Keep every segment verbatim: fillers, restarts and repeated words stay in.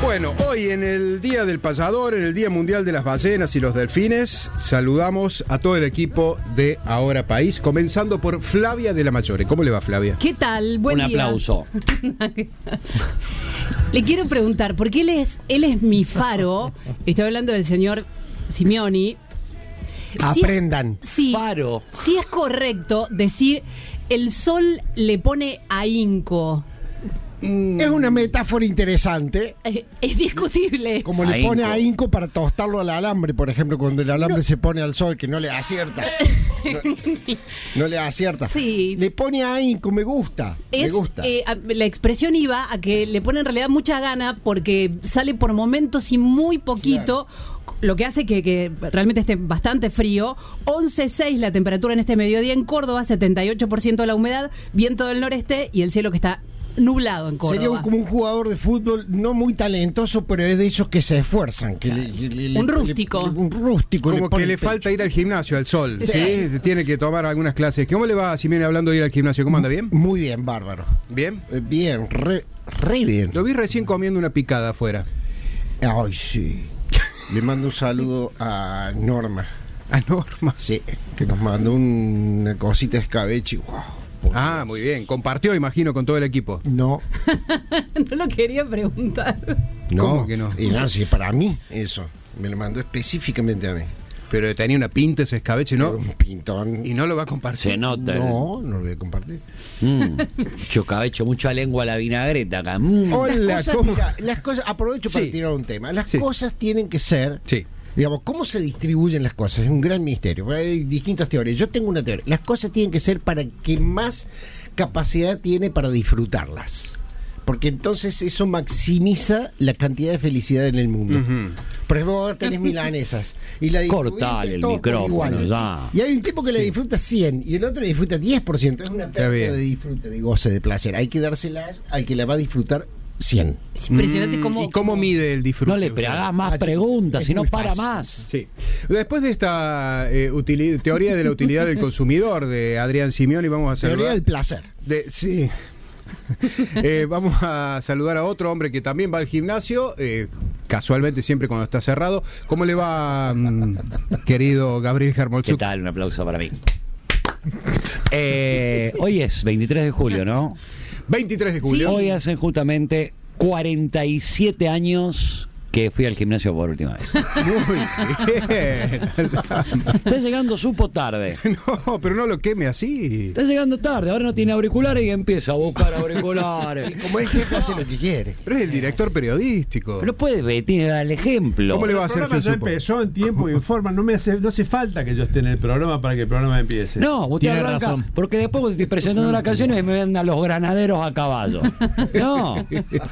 Bueno, hoy en el Día del Payador, en el Día Mundial de las Ballenas y los Delfines, saludamos a todo el equipo de Ahora País, comenzando por Flavia de la Mayore. ¿Cómo le va, Flavia? ¿Qué tal? Buen Un día. aplauso. Le quiero preguntar, porque él es, él es mi faro, estoy hablando del señor Simeoni. Aprendan. Si es, Faro. Si, si es correcto decir, el sol le pone ahínco. Es una metáfora interesante. Es, es discutible. Como le Ahínco. pone ahínco para tostarlo al alambre, por ejemplo, cuando el alambre no. se pone al sol, que no le acierta. No, no le acierta. Sí. Le pone ahínco, me gusta. Es, me gusta. Eh, la expresión iba a que le pone en realidad mucha gana porque sale por momentos y muy poquito. Claro. Lo que hace que, que realmente esté bastante frío. once punto seis la temperatura en este mediodía en Córdoba, setenta y ocho por ciento la humedad, viento del noreste y el cielo que está nublado en Córdoba. Sería como un jugador de fútbol no muy talentoso, pero es de esos que se esfuerzan. Que le, le, le, un rústico. Le, un rústico. Como le que le pecho. falta ir al gimnasio, al sol. Sí. ¿Sí? Tiene que tomar algunas clases. ¿Cómo le va, Simeoni, hablando de ir al gimnasio? ¿Cómo anda? ¿Bien? Muy bien, bárbaro. ¿Bien? Eh, Bien, re, re bien. Lo vi recién comiendo una picada afuera. Ay, sí. Le mando un saludo a Norma. ¿A Norma? Sí, que nos mandó una cosita de escabeche. Wow. Ah, muy bien. Compartió, imagino, con todo el equipo. No, No lo quería preguntar. no. ¿Cómo que no? Y no, sí, para mí, eso. Me lo mandó específicamente a mí. Pero tenía una pinta ese escabeche, ¿no? Un pintón. Y no lo va a compartir. Se nota. No, no lo voy a compartir. Mm, mucho cabello, mucha lengua a la vinagreta acá. Mm. Hola, las cosas, ¿cómo? mira, las cosas, aprovecho para Sí. tirar un tema. Las Sí. cosas tienen que ser, Sí. digamos, ¿cómo se distribuyen las cosas? Es un gran misterio. Hay distintas teorías. Yo tengo una teoría. Las cosas tienen que ser para que más capacidad tiene para disfrutarlas. Porque entonces eso maximiza la cantidad de felicidad en el mundo. Uh-huh. Por ejemplo, vos tenés milanesas y la disfrutás Cortale el todos por micrófono, igual. ya. Y hay un tipo que le disfruta cien y el otro le disfruta diez por ciento. Es una Está bien. pérdida de disfrute, de goce, de placer. Hay que dárselas al que la va a disfrutar cien. Es impresionante Mm, cómo... ¿Y cómo mide el disfrute? No le pero hagas más Ah, preguntas, es si no muy para fácil. más. Sí. Después de esta eh, utili- teoría de la utilidad del consumidor de Adrián Simeoni, vamos a Teoría saludar... del placer. De, sí. eh, vamos a saludar a otro hombre que también va al gimnasio, eh, casualmente siempre cuando está cerrado. ¿Cómo le va, mm, querido Gabriel ¿Qué Jarmolzuk? tal? Un aplauso para mí. Eh, hoy es veintitrés de julio, ¿no? veintitrés de julio. Sí. Hoy hacen justamente cuarenta y siete años que fui al gimnasio por última vez. Muy bien. Está llegando supo tarde. No, pero no lo queme así. Está llegando tarde, ahora no tiene auriculares y empieza a buscar auriculares. Y como es jefe, hace lo que quiere. Pero es el director periodístico. Pero puede ver, tiene que dar el ejemplo. ¿Cómo le va a El hacer programa ya Supo? empezó en tiempo y en forma. No me hace, no hace falta que yo esté en el programa para que el programa empiece. No, usted Tiene arranca, razón. porque después vos estoy presentando las canciones y me ven a los granaderos a caballo. No.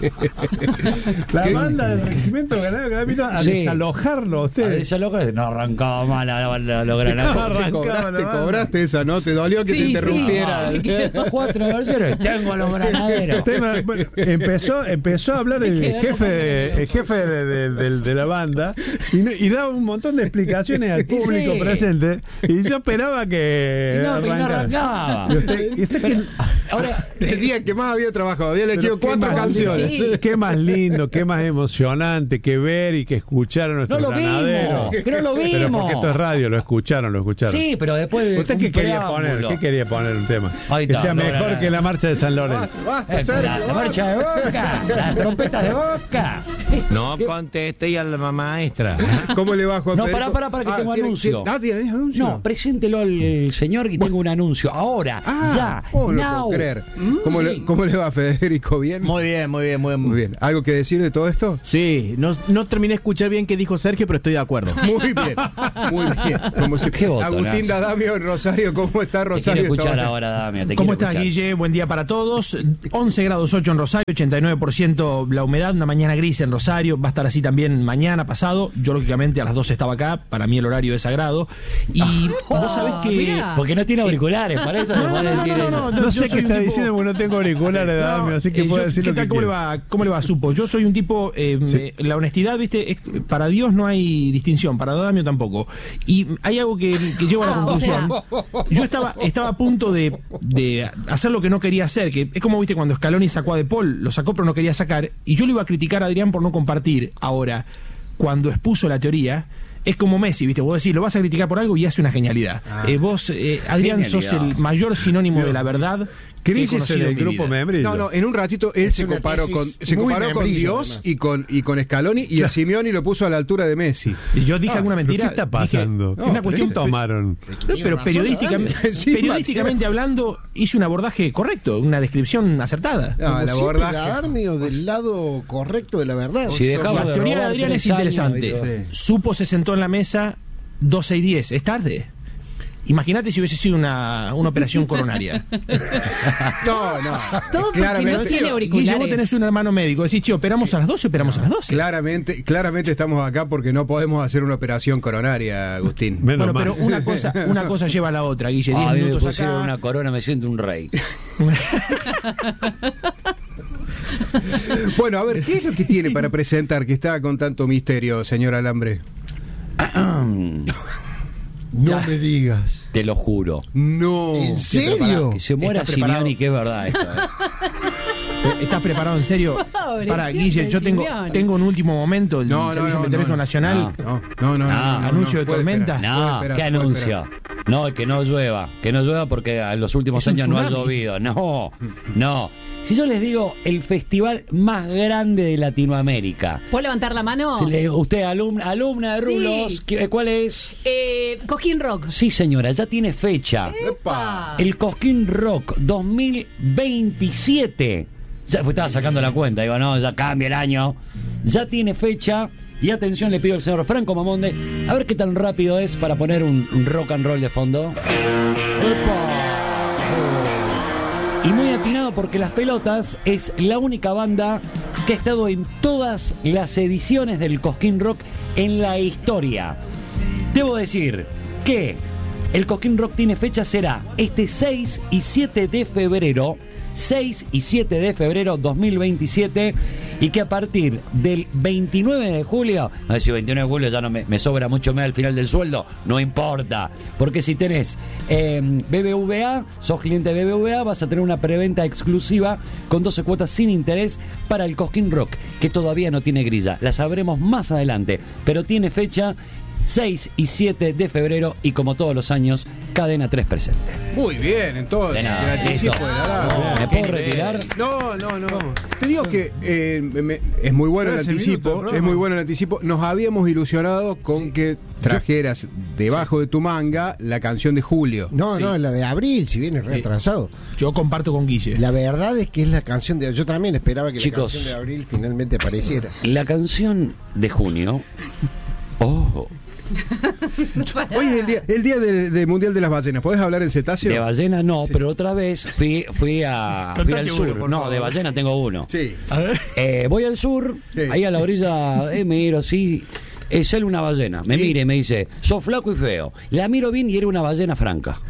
La ¿Qué? banda del regimiento ganadero que vino a Sí. desalojarlo a A usted. desalojar, no arrancaba mal a, a- a los granaderos. Te Arrancaba cobraste, la banda. cobraste esa, ¿no? Te dolió que Sí, te sí. interrumpiera. Ah, cuatro versiones, tengo a los granaderos. Tema- bueno, empezó, empezó a hablar el quedó jefe, de, el jefe de, de- de- de la banda y, no- y daba un montón de explicaciones al público Sí. presente y yo esperaba que Y no, y no arrancara. arrancaba. Y usted- y usted Pero, que- ahora, El día que más había trabajado, había elegido Pero qué cuatro mal- canciones. Sí. Qué más lindo, qué más emocionante que ver y que escuchar a nuestros no lo granaderos. vimos, que no lo Pero porque esto es vimos. radio, lo escucharon, lo escucharon. Sí, pero después de ¿Usted un qué quería preámbulo. poner? ¿Qué quería poner un tema? Ahí que está, sea no, mejor no, no. que la marcha de San Lorenzo. Basta, Eh, Sergio, la, la basta. marcha de Boca, las trompetas de Boca. No conteste y a la maestra. ¿Cómo le va, Juan No, Federico? pará, pará, pará, que tengo ¿tiene- anuncio. Ah, ¿tiene anuncio? No, preséntelo al señor que tengo un anuncio. Ahora, Ah, ya, oh, no now. puedo creer. Mm, ¿Cómo, sí. le, ¿Cómo le va, Federico? ¿Bien? Muy bien, muy bien, muy bien. Muy bien. ¿Algo que decir de todo esto? Sí, no, no terminé de escuchar bien qué dijo Sergio, pero estoy de acuerdo. Muy bien, muy bien. Como si- Qué botonazo. Agustín Dadamio en Rosario, ¿cómo está Te quiero Rosario? escuchar esta hora? ahora, Damia. Te ¿Cómo quiero estás, escuchar. Guille? Buen día para todos. once grados ocho en Rosario, ochenta y nueve por ciento la humedad, una mañana gris en Rosario. Va a estar así también mañana pasado. Yo, lógicamente, a las doce estaba acá. Para mí el horario es sagrado. Y vos sabés que... mirá. Porque no tiene auriculares, para eso te puede decir eso. No yo sé soy qué un está tipo- diciendo porque no tengo auriculares, No, Damio, así que eh, puede yo- decir ¿qué lo tal? que ¿Cómo le quiera. va? ¿Cómo le va, Supo? Yo soy un tipo... eh, Sí. me- la honestidad, viste, es, para Dios no hay distinción, para Adamio tampoco. Y hay algo que, que llevo a la Ah, conclusión. o sea. Yo estaba, estaba a punto de, de hacer lo que no quería hacer, que es como, viste, cuando Scaloni sacó a De Paul, lo sacó pero no quería sacar, y yo le iba a criticar a Adrián por no compartir. Ahora, cuando expuso la teoría, es como Messi, viste, vos decís, lo vas a criticar por algo y hace una genialidad. Ah. Eh, vos, eh, Adrián, Genialidad. sos el mayor sinónimo de la verdad que he Crisis en conocido el en mi grupo vida. Membrillo. No, no, en un ratito él Es se una comparó tesis con se muy comparó con membrillo, Dios además. y con y con Scaloni y a Simeone lo puso a la altura de Messi. Y yo dije alguna ¿Pero mentira. ¿Qué está Dije- pasando? es una cuestión ¿Qué tomaron? No, Tenía pero razón, periodísticamente, Adamio. Sí, periodísticamente hablando, hice un abordaje correcto, una descripción acertada. No, Como el siempre, abordaje. Adamio del lado correcto de la verdad. Si dejamos La de teoría de robar Adrián tres es años interesante. y todo. Sí. Supo se sentó en la mesa doce y diez. Es tarde. Imagínate si hubiese sido una, una operación coronaria. No, no. Todo porque claramente, no tiene Guille, auriculares. vos tenés un hermano médico. Decís, che, ¿operamos a las doce? Operamos a las doce. claramente, claramente estamos acá porque no podemos hacer una operación coronaria, Agustín. Menos Bueno, pero mal. una cosa, una cosa lleva a la otra, Guille. diez Ah, a mí me minutos pusieron acá. una corona, me siento un rey. Bueno, a ver, ¿qué es lo que tiene para presentar que está con tanto misterio, señor Alambre? No me digas. Te lo juro. No. ¿En serio? Que se muera ¿Estás preparado? Simeone, que es verdad esto. ¿eh? ¿Estás preparado en serio? Pobre, Para, siempre Guille, yo tengo, Simeone. tengo un último momento, el No, no, Servicio no, Meteorológico no, no. Nacional. No, no, no, no, Ah, no, anuncio no, de puede tormenta. esperar, No, puede esperar, ¿qué puede anuncio? esperar. No, que no llueva, que no llueva porque en los últimos Es un años no ha tsunami. llovido. No, no. Si yo les digo el festival más grande de Latinoamérica, ¿Puedo levantar la mano? si le- usted alumna, alumna de Rulos, Sí. ¿qué- ¿cuál es? Eh, Cosquín Rock. Sí, señora, ya tiene fecha. Epa. El Cosquín Rock dos mil veintisiete. Ya pues, estaba sacando la cuenta, digo, no, ya cambia el año. Ya tiene fecha. Y atención, le pido al señor Franco Mamonde, a ver qué tan rápido es para poner un, un rock and roll de fondo. ¡Epa! Y muy atinado porque Las Pelotas es la única banda que ha estado en todas las ediciones del Cosquín Rock en la historia. Debo decir que el Cosquín Rock tiene fecha, será este seis y siete de febrero, seis y siete de febrero dos mil veintisiete, y que a partir del veintinueve de julio, a ver si veintinueve de julio ya no me, me sobra mucho más al final del sueldo, no importa, porque si tenés eh, B B V A, sos cliente de B B V A, vas a tener una preventa exclusiva con doce cuotas sin interés para el Cosquín Rock, que todavía no tiene grilla, la sabremos más adelante, pero tiene fecha seis y siete de febrero, y como todos los años, Cadena tres presente. Muy bien, entonces. De nada, el anticipo listo. de la edad. ¿Me puedo retirar? No, no, no. Te digo que eh, me- es muy bueno el trece minutos anticipo, de programa. es muy bueno el anticipo. Nos habíamos ilusionado con que trajeras debajo de tu manga la canción de Julio. No, Sí. no, la de abril, si viene retrasado. Yo comparto con Guille. La verdad es que es la canción de. Yo también esperaba que Chicos. la canción de abril finalmente apareciera. La canción de junio. Oh, Hoy es el día, el día del, del Mundial de las Ballenas. ¿Podés hablar en cetáceo? de ballena no, pero otra vez fui, fui, a, fui Contate al uno, sur. por No, favor. de ballena tengo uno. Sí. A ver. Eh, voy al sur, Sí. ahí a la orilla, eh, me miro así. Eh, sale una ballena, me Sí. mira y me dice, sos flaco y feo. La miro bien y era una ballena franca.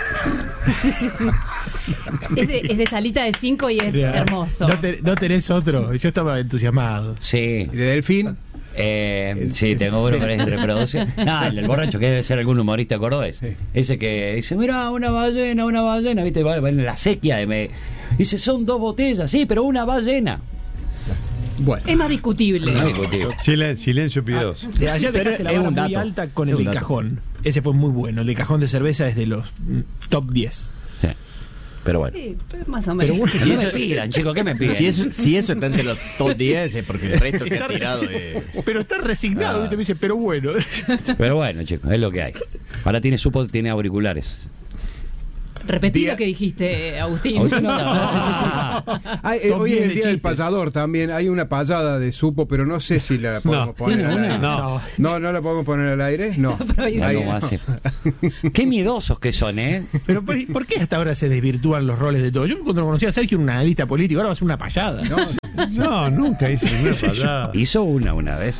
Es de, es de salita de cinco y es hermoso. No, te- no tenés otro. Yo estaba entusiasmado. Sí. ¿Y de Delfín? Eh, sí, tengo uno que es de reproducción. No, el, el borracho, que debe ser algún humorista cordobés. Sí. Ese que dice, mira, una ballena, una ballena, viste, va, va en la sequía. Y me dice, son dos botellas, sí, pero una ballena. Bueno. Es más discutible. No discutible. Silen- silencio piadoso. De ayer Pero dejaste la es vara un muy dato. alta con Es el un del dato. cajón. Ese fue muy bueno. El de cajón de cerveza es de los mm, top diez. Sí. Pero bueno. Sí, más o menos. ¿Qué Si me eso- pidan, chicos? ¿Qué me piden? Si eso, si eso está entre los top diez es porque el resto que ha tirado es... Pero está resignado, Ah. ¿viste? Me dice, pero bueno. Pero bueno, chicos, es lo que hay. Ahora tiene supo, tiene auriculares. Repetí Día- lo que dijiste, Agustín. Agustín, no, no, sí, sí, sí. Hay, eh, Top hoy es diez el de día del chistes. payador también. Hay una payada de supo, pero no sé si la podemos No. poner ¿Tiene al una? aire. No. No, no la podemos poner al aire. No. prohibido. Mirá Ahí- cómo hace. Qué miedosos que son, ¿eh? Pero ¿por, por qué hasta ahora se desvirtúan los roles de todo? Yo cuando conocí a Sergio era un analista político, ahora va a ser una payada. No, nunca hice ninguna payada. Hizo una una vez.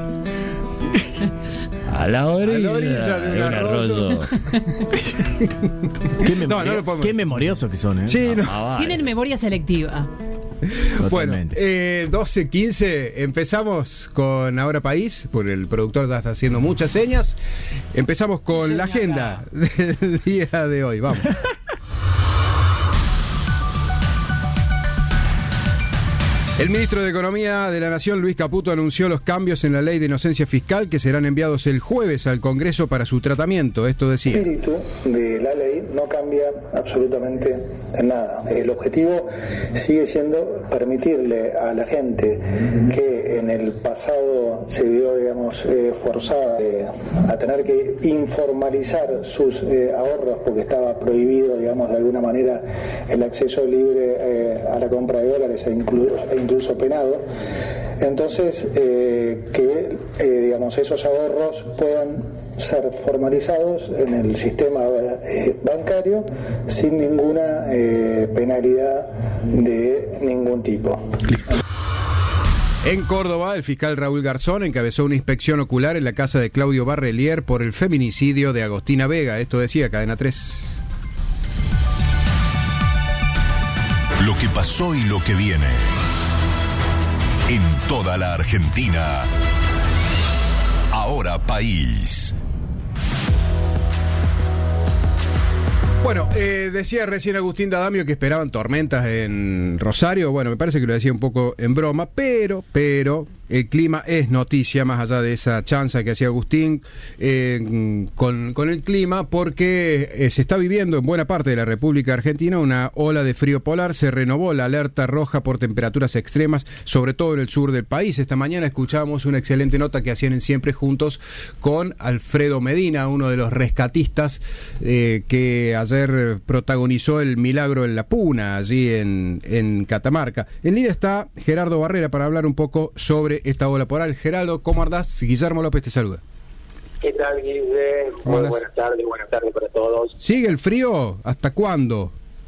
A la orilla, A la orilla de un arroyo. Qué, memoria- No, no lo podemos qué decir. memoriosos que son, ¿eh? Sí, no. Ah, vale. Tienen memoria selectiva. Bueno, Totalmente. eh, doce quince, empezamos con Ahora País, por el productor está haciendo muchas señas. Empezamos con la agenda del día de hoy, vamos. El ministro de Economía de la Nación, Luis Caputo, anunció los cambios en la ley de inocencia fiscal que serán enviados el jueves al Congreso para su tratamiento. Esto decía. El espíritu de la ley no cambia absolutamente en nada. El objetivo sigue siendo permitirle a la gente que en el pasado se vio, digamos, eh, forzada eh, a tener que informalizar sus eh, ahorros porque estaba prohibido, digamos, de alguna manera el acceso libre eh, a la compra de dólares e incluso e incluso penado, entonces eh, que eh, digamos esos ahorros puedan ser formalizados en el sistema eh, bancario sin ninguna eh, penalidad de ningún tipo. En Córdoba, el fiscal Raúl Garzón encabezó una inspección ocular en la casa de Claudio Barrelier por el feminicidio de Agostina Vega. Esto decía Cadena tres. Lo que pasó y lo que viene. En toda la Argentina. Ahora País. Bueno, eh, decía recién Agustín D'Adamio que esperaban tormentas en Rosario. Bueno, me parece que lo decía un poco en broma, pero, pero el clima es noticia, más allá de esa chanza que hacía Agustín eh, con, con el clima, porque eh, se está viviendo en buena parte de la República Argentina una ola de frío polar. Se renovó la alerta roja por temperaturas extremas, sobre todo en el sur del país. Esta mañana escuchábamos una excelente nota que hacían en Siempre Juntos con Alfredo Medina, uno de los rescatistas eh, que ayer protagonizó el milagro en La Puna, allí en, en Catamarca. En línea está Gerardo Barrera para hablar un poco sobre esta ola polar. Gerardo, ¿cómo andás? Guillermo López te saluda. ¿Qué tal, Guille? Muy buenas tardes, buenas tardes para todos. ¿Sigue el frío? ¿Hasta cuándo?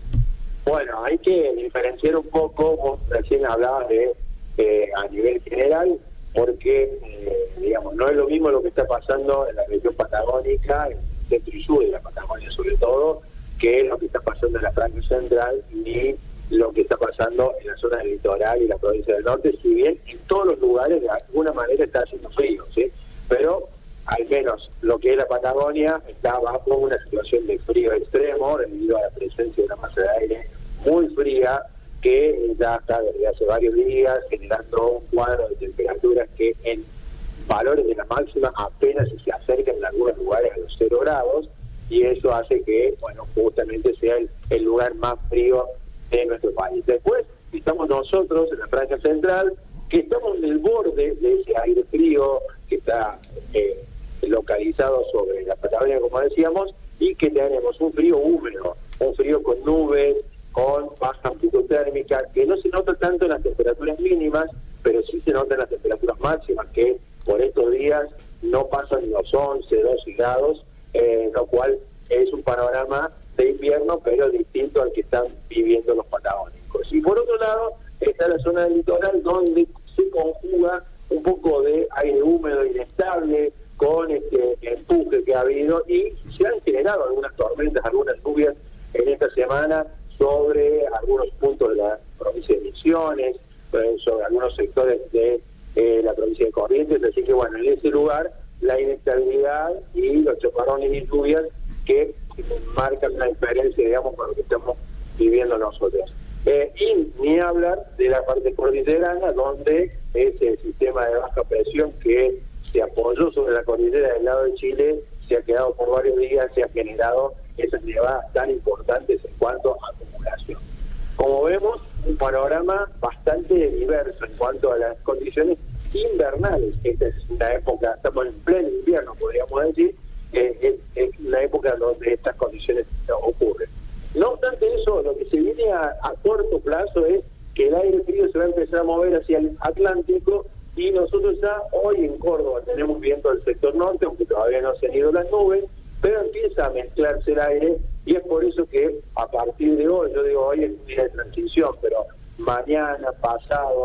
Bueno, hay que diferenciar un poco, vos recién hablabas de eh, a nivel general, porque, eh, digamos, no es lo mismo lo que está pasando en la región patagónica, en el centro y sur de la Patagonia sobre todo, que es lo que está pasando en la franja central, ni lo que está pasando en la zona del litoral y la provincia del norte, si bien en todos los lugares de alguna manera está haciendo frío, ¿sí? Pero al menos lo que es la Patagonia está bajo una situación de frío extremo debido a la presencia de una masa de aire muy fría que ya está desde hace varios días generando un cuadro de temperaturas que en valores de la máxima apenas se acercan en algunos lugares a los cero grados, y eso hace que, bueno, justamente sea el, el lugar más frío de nuestro país. Después estamos nosotros en la franja central, que estamos en el borde de ese aire frío que está eh, localizado sobre la Patagonia, como decíamos, y que tenemos un frío húmedo, un frío con nubes, con baja amplitud térmica, que no se nota tanto en las temperaturas mínimas, pero sí se nota en las temperaturas máximas, que por estos días no pasan los once, doce grados, eh, lo cual es un panorama de invierno, pero distinto al que están viviendo los patagónicos. Y por otro lado, está la zona del litoral, donde se conjuga un poco de aire húmedo inestable, con este empuje que ha habido, y se han generado algunas tormentas, algunas lluvias en esta semana sobre algunos puntos de la provincia de Misiones, sobre algunos sectores de eh, la provincia de Corrientes, así que bueno, en ese lugar la inestabilidad y los chaparrones y lluvias que marcan una diferencia, digamos, con lo que estamos viviendo nosotros. Eh, y ni hablar de la parte cordillerana, donde ese sistema de baja presión que se apoyó sobre la cordillera del lado de Chile se ha quedado por varios días, se ha generado esas nevadas tan importantes en cuanto a acumulación. Como vemos, un panorama bastante diverso en cuanto a las condiciones invernales. Esta es una época, estamos en pleno invierno, podríamos decir, eh, es, es la época donde estas condiciones ocurren. No obstante eso, lo que se viene a, a corto plazo es que el aire frío se va a empezar a mover hacia el Atlántico, y nosotros ya hoy en Córdoba tenemos viento del sector norte, aunque todavía no se han ido las nubes, pero empieza a mezclarse el aire, y es por eso que a partir de hoy, yo digo hoy es un día de transición, pero mañana, pasado,